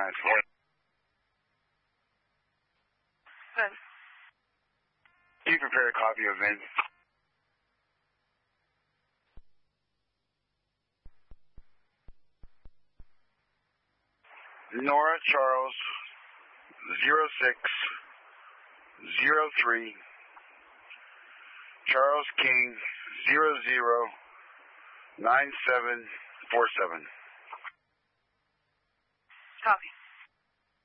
Good. Can you prepare a copy of Vince? Nora Charles 0603 Charles King 009747. Copy.